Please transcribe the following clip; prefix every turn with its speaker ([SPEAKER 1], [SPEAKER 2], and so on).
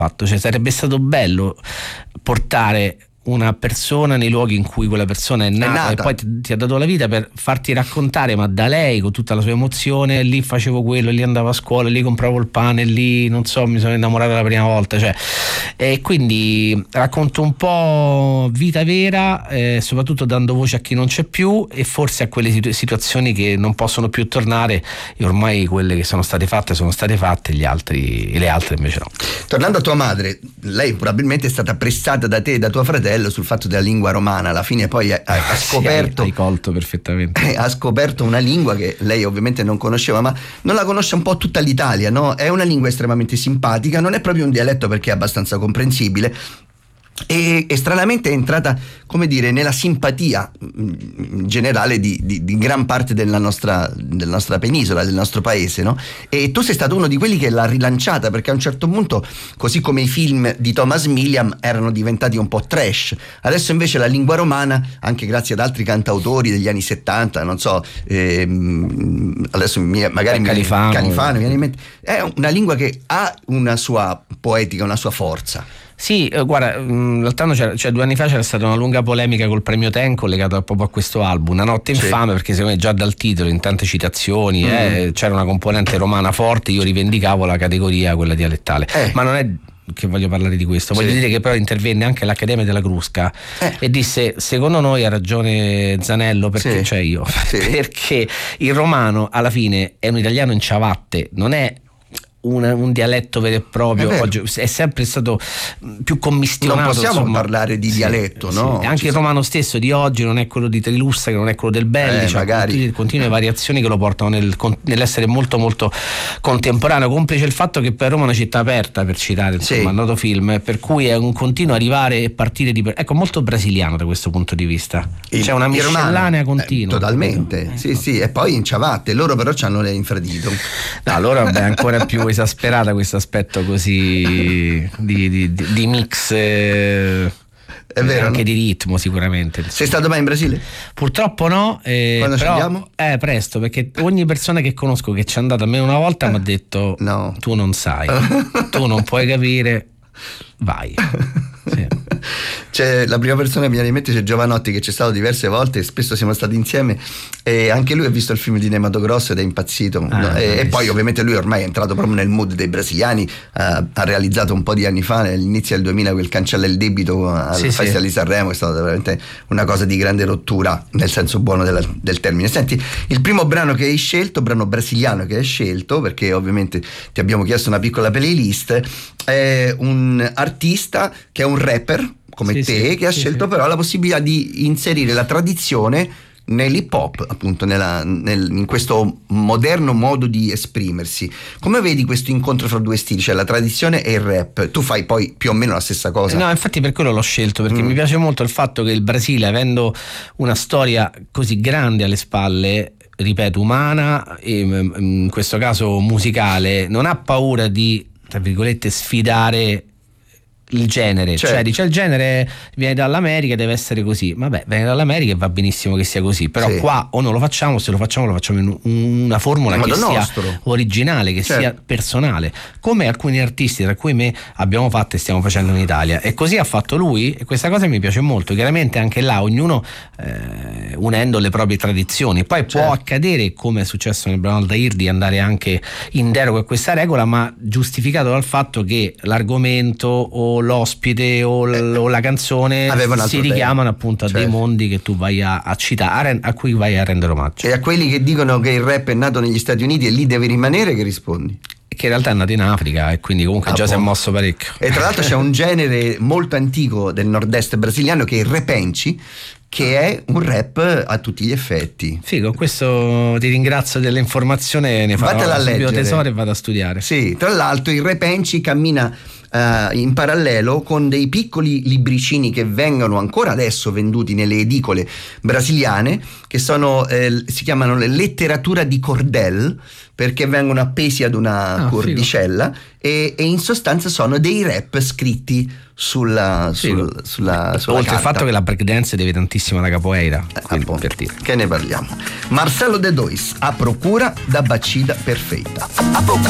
[SPEAKER 1] fatto, cioè sarebbe stato bello portare una persona nei luoghi in cui quella persona è nata. E poi ti ha dato la vita per farti raccontare, ma da lei, con tutta la sua emozione, lì facevo quello, lì andavo a scuola, lì compravo il pane, lì non so, mi sono innamorato la prima volta, cioè, e quindi racconto un po' vita vera, soprattutto dando voce a chi non c'è più e forse a quelle situazioni che non possono più tornare, e ormai quelle che sono state fatte, le altre invece no.
[SPEAKER 2] Tornando a tua madre, lei probabilmente è stata pressata da te e da tuo fratello sul fatto della lingua romana. Alla fine poi ha scoperto,
[SPEAKER 1] hai colto perfettamente,
[SPEAKER 2] ha scoperto una lingua che lei ovviamente non conosceva, ma non la conosce un po' tutta l'Italia, no? È una lingua estremamente simpatica, non è proprio un dialetto perché è abbastanza comprensibile. E stranamente è entrata, come dire, nella simpatia generale di gran parte della nostra penisola, del nostro paese, no? E tu sei stato uno di quelli che l'ha rilanciata, perché a un certo punto, così come i film di Thomas Milliam erano diventati un po' trash, adesso invece la lingua romana, anche grazie ad altri cantautori degli anni 70, non so, adesso magari Califano viene in mente, è una lingua che ha una sua poetica, una sua forza.
[SPEAKER 1] Sì, guarda, l'altro anno 2 anni fa c'era stata una lunga polemica col premio Tenco legata proprio a questo album, Una notte infame, perché secondo me già dal titolo, in tante citazioni, c'era una componente romana forte. Io rivendicavo la categoria, quella dialettale, ma non è che voglio parlare di questo, voglio dire che però intervenne anche l'Accademia della Crusca e disse: secondo noi ha ragione Zanello, perché perché il romano alla fine è un italiano in ciabatte, non è un dialetto vero e proprio. Oggi è sempre stato più commissionato.
[SPEAKER 2] Non possiamo parlare di dialetto, no?
[SPEAKER 1] Anche il romano stesso di oggi non è quello di Trilussa, che non è quello del Belli, continue variazioni che lo portano nell'essere molto molto contemporaneo, complice il fatto che poi Roma è una città aperta, per citare un noto film, per cui è un continuo arrivare e partire ecco, molto brasiliano da questo punto di vista. C'è una miscellanea continua.
[SPEAKER 2] Totalmente, sì, e poi in ciabatte, loro però c'hanno le infradito.
[SPEAKER 1] No, allora è ancora più esasperata questo aspetto così di mix, è vero, anche di ritmo sicuramente.
[SPEAKER 2] Sei stato mai in Brasile?
[SPEAKER 1] Purtroppo no,
[SPEAKER 2] quando ci andiamo?
[SPEAKER 1] Presto, perché ogni persona che conosco che ci è andata almeno una volta mi ha detto no, tu non sai, tu non puoi capire, vai. Sì.
[SPEAKER 2] C'è la prima persona che mi viene in mente, c'è Giovanotti, che c'è stato diverse volte e spesso siamo stati insieme, e anche lui ha visto il film di Nemato Grosso ed è impazzito, e poi ovviamente lui ormai è entrato proprio nel mood dei brasiliani, ha realizzato un po' di anni fa, all'inizio del 2000, quel Cancella il debito al Festival di Sanremo, è stata veramente una cosa di grande rottura nel senso buono del termine. Senti, il primo brano che hai scelto, brano brasiliano che hai scelto, perché ovviamente ti abbiamo chiesto una piccola playlist, è un artista che è un rapper come te, che ha scelto però la possibilità di inserire la tradizione nell'hip hop, appunto in questo moderno modo di esprimersi. Come vedi questo incontro fra due stili, cioè la tradizione e il rap? Tu fai poi più o meno la stessa cosa?
[SPEAKER 1] No, infatti per quello l'ho scelto, perché mi piace molto il fatto che il Brasile, avendo una storia così grande alle spalle, ripeto, umana e in questo caso musicale, non ha paura di, tra virgolette, sfidare il genere, cioè dice il genere viene dall'America, deve essere così, vabbè, viene dall'America e va benissimo che sia così, però qua o non lo facciamo, se lo facciamo in una formula che sia originale, che sia personale, come alcuni artisti tra cui me abbiamo fatto e stiamo facendo in Italia, e così ha fatto lui, e questa cosa mi piace molto. Chiaramente anche là ognuno unendo le proprie tradizioni, poi può accadere, come è successo nel brano Aldair, di andare anche in deroga a questa regola, ma giustificato dal fatto che l'argomento o l'ospite o la canzone si richiamano appunto a dei mondi che tu vai a citare, a cui vai a rendere omaggio.
[SPEAKER 2] E a quelli che dicono che il rap è nato negli Stati Uniti e lì deve rimanere, che rispondi?
[SPEAKER 1] Che in realtà è nato in Africa e quindi comunque già si è mosso parecchio.
[SPEAKER 2] E tra l'altro c'è un genere molto antico del nord-est brasiliano che è il repenci, che è un rap a tutti gli effetti.
[SPEAKER 1] Con questo ti ringrazio dell'informazione, ne farò un mio tesoro e vado a studiare.
[SPEAKER 2] Sì, tra l'altro il repenci cammina in parallelo con dei piccoli libricini che vengono ancora adesso venduti nelle edicole brasiliane, che sono si chiamano letteratura di cordel, perché vengono appesi ad una cordicella e in sostanza sono dei rap scritti sulla
[SPEAKER 1] oltre al fatto che la breakdance deve tantissimo alla capoeira, per dire.
[SPEAKER 2] Che ne parliamo. Marcelo De Dois, A Procura da Batida Perfeita.